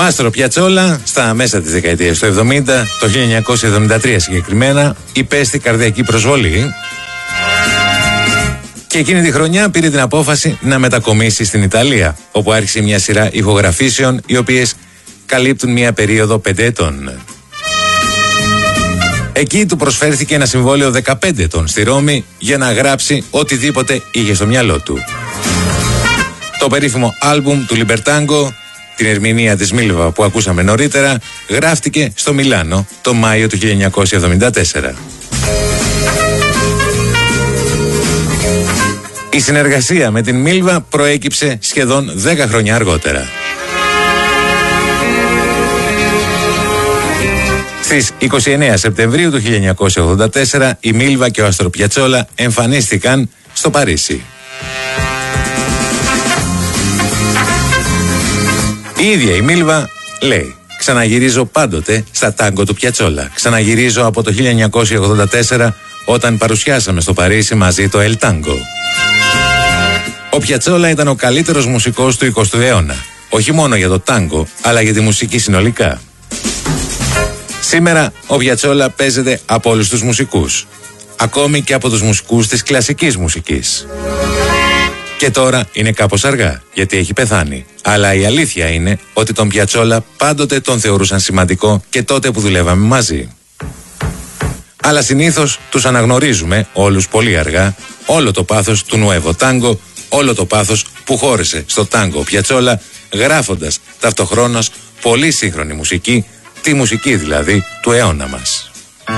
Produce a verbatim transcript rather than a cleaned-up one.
Άστρο Πιατσόλα στα μέσα της δεκαετίας του εβδομήντα, το χίλια εννιακόσια εβδομήντα τρία συγκεκριμένα, υπέστη καρδιακή προσβολή και εκείνη τη χρονιά πήρε την απόφαση να μετακομίσει στην Ιταλία, όπου άρχισε μια σειρά ηχογραφήσεων οι οποίες καλύπτουν μια περίοδο πέντε ετών. Εκεί του προσφέρθηκε ένα συμβόλαιο δεκαπέντε ετών στη Ρώμη για να γράψει οτιδήποτε είχε στο μυαλό του. Το περίφημο άλμπουμ του Λιμπερτάγκο, την ερμηνεία της Μίλβα που ακούσαμε νωρίτερα, γράφτηκε στο Μιλάνο το Μάιο του χίλια εννιακόσια εβδομήντα τέσσερα. Η συνεργασία με την Μίλβα προέκυψε σχεδόν δέκα χρόνια αργότερα. Στις είκοσι εννέα Σεπτεμβρίου του χίλια εννιακόσια ογδόντα τέσσερα η Μίλβα και ο Άστρο Πιατσόλα εμφανίστηκαν στο Παρίσι. Η ίδια η Μίλβα λέει: «Ξαναγυρίζω πάντοτε στα τάγκο του Πιατσόλα. Ξαναγυρίζω από το χίλια εννιακόσια ογδόντα τέσσερα όταν παρουσιάσαμε στο Παρίσι μαζί το El Tango». Ο Πιατσόλα ήταν ο καλύτερος μουσικός του εικοστού αιώνα. Όχι μόνο για το τάγκο, αλλά για τη μουσική συνολικά. Σήμερα ο Πιατσόλα παίζεται από όλους τους μουσικούς. Ακόμη και από τους μουσικούς της κλασικής μουσικής. Και τώρα είναι κάπως αργά, γιατί έχει πεθάνει. Αλλά η αλήθεια είναι ότι τον Πιατσόλα πάντοτε τον θεωρούσαν σημαντικό και τότε που δουλεύαμε μαζί. Αλλά συνήθως τους αναγνωρίζουμε όλους πολύ αργά, όλο το πάθος του Νουέβο Τάγκο, όλο το πάθος που χώρισε στο τάγκο Πιατσόλα, γράφοντας ταυτοχρόνως πολύ σύγχρονη μουσική, τη μουσική δηλαδή του αιώνα μας.